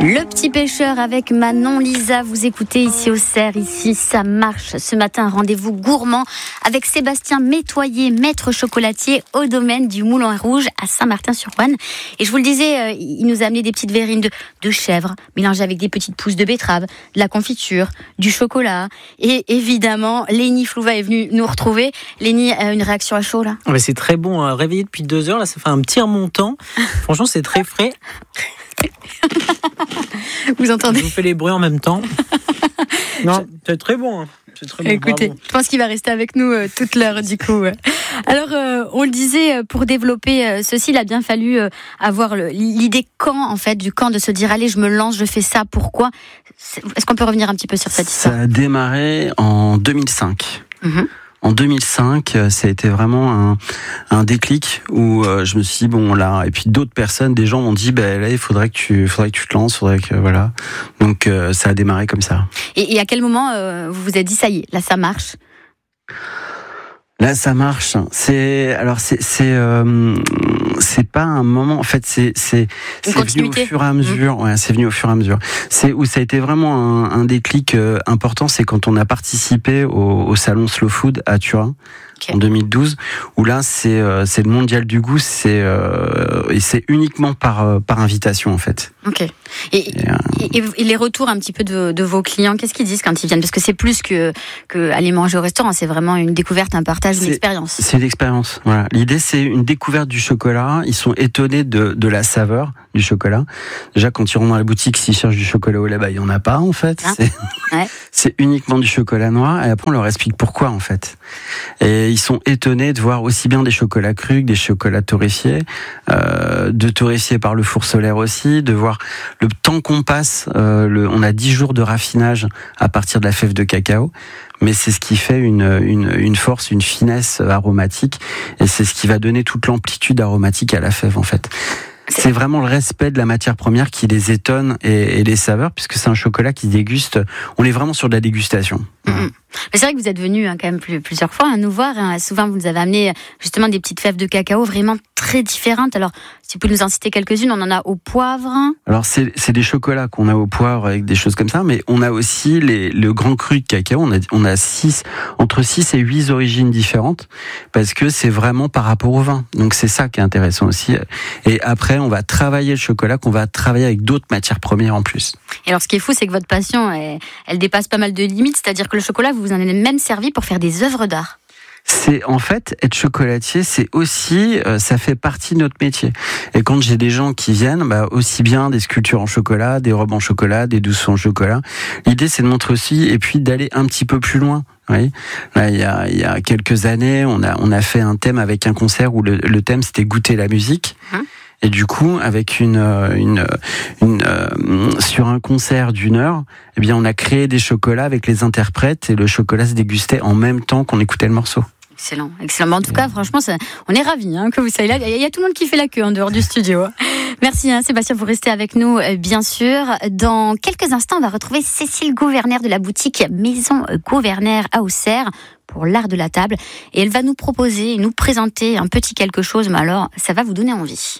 Le petit pêcheur avec Manon Lisa, vous écoutez ici au Cerf, ici ça marche. Ce matin, rendez-vous gourmand avec Sébastien Métoyer, maître chocolatier au domaine du Moulin Rouge à Saint-Martin-sur-Ouanne. Et je vous le disais, il nous a amené des petites verrines de chèvre, mélangées avec des petites pousses de betterave, de la confiture, du chocolat. Et évidemment, Lénie Flouva est venue nous retrouver. Lénie, une réaction à chaud là? Mais c'est très bon, réveillé depuis 2 heures, là ça fait un petit remontant. Franchement, c'est très frais. Vous entendez? Je vous fais les bruits en même temps. Non, c'est très bon. C'est très bon. Écoutez, bravo. je pense qu'il va rester avec nous toute l'heure du coup. Alors, on le disait, pour développer ceci, il a bien fallu avoir l'idée quand de se dire allez, je me lance, je fais ça. Pourquoi? Est-ce qu'on peut revenir un petit peu sur cette histoire? Ça a démarré en 2005. En 2005, ça a été vraiment un déclic où je me suis dit, bon là, et puis d'autres personnes, des gens m'ont dit, là il faudrait que tu te lances, voilà. Donc ça a démarré comme ça. Et à quel moment vous vous êtes dit ça y est, là ça marche? Là, ça marche. C'est pas un moment. En fait, c'est venu au fur et à mesure. Ouais, c'est venu au fur et à mesure. C'est où ça a été vraiment un déclic important. C'est quand on a participé au salon Slow Food à Turin. En 2012, où là c'est le mondial du goût, et c'est uniquement par invitation en fait. Ok. Et les retours un petit peu de vos clients, qu'est-ce qu'ils disent quand ils viennent? Parce que c'est plus que aller manger au restaurant, c'est vraiment une découverte, un partage, une expérience. C'est une expérience. Voilà. L'idée c'est une découverte du chocolat. Ils sont étonnés de la saveur du chocolat. Déjà quand ils rentrent dans la boutique, s'ils cherchent du chocolat au lait, il y en a pas en fait. C'est uniquement du chocolat noir. Et après on leur explique pourquoi en fait. Et ils sont étonnés de voir aussi bien des chocolats crus que des chocolats torréfiés, de torréfiés par le four solaire aussi, de voir le temps qu'on passe. On a 10 jours de raffinage à partir de la fève de cacao, mais c'est ce qui fait une force, une finesse aromatique, et c'est ce qui va donner toute l'amplitude aromatique à la fève en fait. C'est vraiment le respect de la matière première qui les étonne et les saveurs, puisque c'est un chocolat qui déguste. On est vraiment sur de la dégustation. Mais c'est vrai que vous êtes venu quand même plusieurs fois nous voir. Souvent, vous nous avez amené justement des petites fèves de cacao vraiment très différentes. Alors, si vous pouvez nous en citer quelques-unes, on en a au poivre. Alors, c'est des chocolats qu'on a au poivre avec des choses comme ça, mais on a aussi le grand cru de cacao. On a entre 6 et 8 origines différentes, parce que c'est vraiment par rapport au vin. Donc, c'est ça qui est intéressant aussi. Et après, on va travailler le chocolat, qu'on va travailler avec d'autres matières premières en plus. Et alors, ce qui est fou, c'est que votre passion, elle dépasse pas mal de limites. C'est-à-dire que le chocolat, vous en avez même servi pour faire des œuvres d'art. C'est en fait être chocolatier, c'est aussi ça fait partie de notre métier. Et quand j'ai des gens qui viennent, aussi bien des sculptures en chocolat, des robes en chocolat, des douces en chocolat. L'idée c'est de montrer aussi et puis d'aller un petit peu plus loin. Oui. Là, il y a quelques années, on a fait un thème avec un concert où le thème c'était goûter la musique. Et du coup, avec sur un concert d'1 heure, on a créé des chocolats avec les interprètes et le chocolat se dégustait en même temps qu'on écoutait le morceau. Excellent. En tout cas, franchement, on est ravis que vous soyez là. Il y a tout le monde qui fait la queue en dehors du studio. Merci Sébastien, vous restez avec nous, bien sûr. Dans quelques instants, on va retrouver Cécile Gouverner de la boutique Maison Gouverner à Auxerre pour l'art de la table. Et elle va nous proposer, nous présenter un petit quelque chose, mais alors, ça va vous donner envie.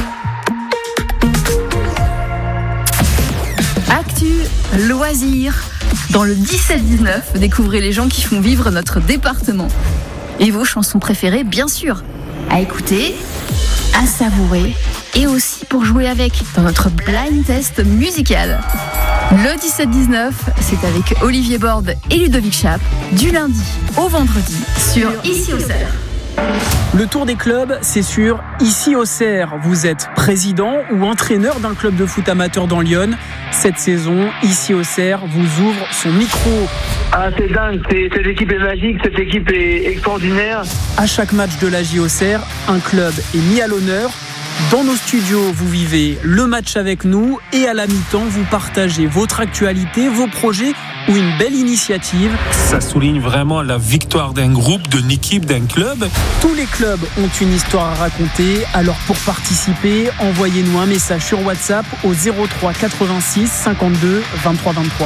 Actu, loisirs. Dans le 17-19, découvrez les gens qui font vivre notre département. Et vos chansons préférées, bien sûr. À écouter, à savourer et aussi pour jouer avec dans notre blind test musical. Le 17-19, c'est avec Olivier Borde et Ludovic Chape, du lundi au vendredi sur Ici au Cerf. Le tour des clubs, c'est sur Ici au Cerf. Vous êtes président ou entraîneur d'un club de foot amateur dans l'Yonne. Cette saison, Ici au Cerf vous ouvre son micro. Ah, c'est dingue, cette équipe est magique, cette équipe est extraordinaire. À chaque match de la J au Cerf, un club est mis à l'honneur. Dans nos studios, vous vivez le match avec nous et à la mi-temps, vous partagez votre actualité, vos projets ou une belle initiative. Ça souligne vraiment la victoire d'un groupe, d'une équipe, d'un club. Tous les clubs ont une histoire à raconter, alors pour participer, envoyez-nous un message sur WhatsApp au 03 86 52 23 23.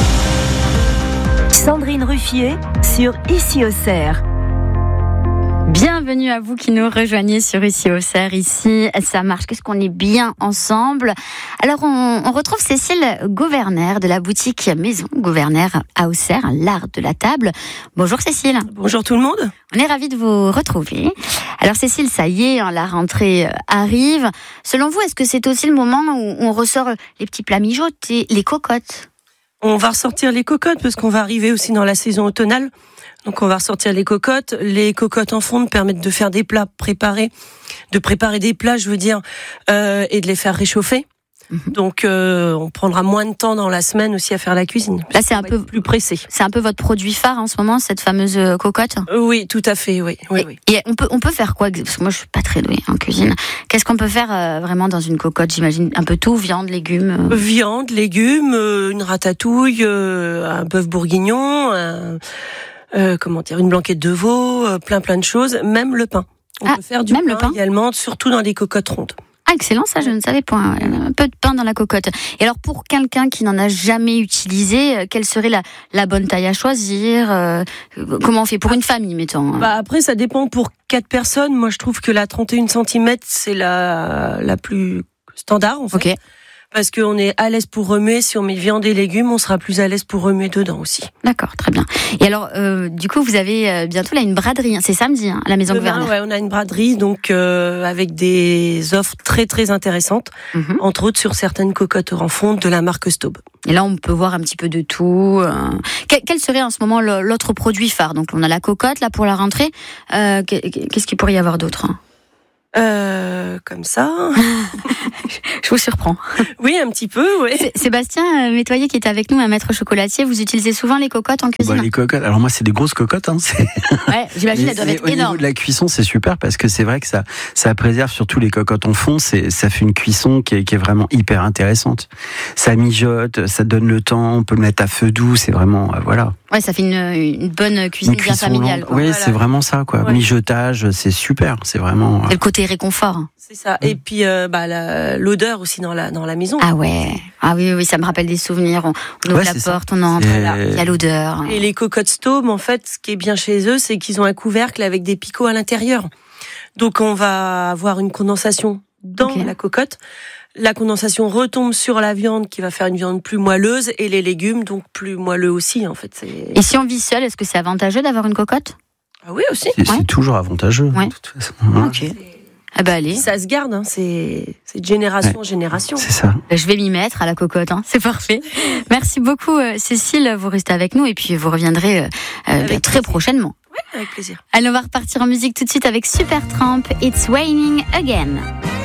Sandrine Ruffier sur Ici au Cerf. Bienvenue à vous qui nous rejoignez sur Ici Auxerre. Ici, ça marche. Qu'est-ce qu'on est bien ensemble. Alors, on retrouve Cécile Gouvernaire de la boutique Maison Gouvernaire à Auxerre, l'art de la table. Bonjour Cécile. Bonjour tout le monde. On est ravis de vous retrouver. Alors Cécile, ça y est, la rentrée arrive. Selon vous, est-ce que c'est aussi le moment où on ressort les petits plats mijotés, les cocottes ? On va ressortir les cocottes parce qu'on va arriver aussi dans la saison automnale. Donc on va ressortir les cocottes. Les cocottes en fonte permettent de faire des plats préparés, de préparer des plats, je veux dire, et de les faire réchauffer. Donc on prendra moins de temps dans la semaine aussi à faire la cuisine. Là c'est un peu plus pressé. C'est un peu votre produit phare en ce moment, cette fameuse cocotte. Oui, tout à fait, oui. Et on peut faire quoi ? Parce que moi je suis pas très douée en cuisine. Qu'est-ce qu'on peut faire vraiment dans une cocotte ? J'imagine un peu tout, viande, légumes. Viande, légumes, une ratatouille, un bœuf bourguignon, une blanquette de veau, plein de choses, même le pain. On peut faire du pain également, surtout dans les cocottes rondes. Ah, excellent, ça je ne savais pas. Un peu de pain dans la cocotte. Et alors pour quelqu'un qui n'en a jamais utilisé, quelle serait la bonne taille à choisir ? Comment on fait pour une famille, mettons ? Après, ça dépend pour 4 personnes. Moi, je trouve que la 31 cm, c'est la plus standard, en fait. Okay. Parce qu'on est à l'aise pour remuer. Si on met viande et légumes, on sera plus à l'aise pour remuer dedans aussi. D'accord, très bien. Et alors, du coup, vous avez bientôt là une braderie. C'est samedi, à la Maison Gouvernaire. Ouais, on a une braderie, donc avec des offres très très intéressantes, entre autres sur certaines cocottes en fonte de la marque Staub. Et là, on peut voir un petit peu de tout. Quel serait en ce moment l'autre produit phare ? Donc, on a la cocotte là pour la rentrée. Qu'est-ce qu'il pourrait y avoir d'autre ? Comme ça. Je vous surprends. Oui, un petit peu, oui. Sébastien Métoyer qui est avec nous, un maître chocolatier, vous utilisez souvent les cocottes en cuisine ? Les cocottes, alors moi c'est des grosses cocottes. Ouais, j'imagine elles doivent être énormes. Au niveau de la cuisson, c'est super parce que c'est vrai que ça préserve surtout les cocottes en fond. Ça fait une cuisson qui est vraiment hyper intéressante. Ça mijote, ça donne le temps, on peut le mettre à feu doux, c'est vraiment voilà. Ouais, ça fait une bonne cuisine bien familiale. Oui, voilà. C'est vraiment ça, quoi. Ouais. Mijotage, c'est super, c'est vraiment. C'est le côté réconfort. C'est ça. Et puis l'odeur aussi dans la maison. Ah ouais. Ah oui, ça me rappelle des souvenirs. On ouvre la porte, on entre, il y a l'odeur. Et les cocottes Staub, en fait, ce qui est bien chez eux, c'est qu'ils ont un couvercle avec des picots à l'intérieur. Donc on va avoir une condensation dans la cocotte. La condensation retombe sur la viande qui va faire une viande plus moelleuse et les légumes donc plus moelleux aussi en fait. Et si on vit seul, est-ce que c'est avantageux d'avoir une cocotte ? Ah oui aussi. C'est toujours avantageux de toute façon. Ok. Ah bah allez. Ça se garde, c'est de génération en génération. C'est ça. Je vais m'y mettre à la cocotte, c'est parfait. Merci beaucoup Cécile, vous restez avec nous et puis vous reviendrez très prochainement. Oui, avec plaisir. Allez, on va repartir en musique tout de suite avec Supertramp, It's Raining Again.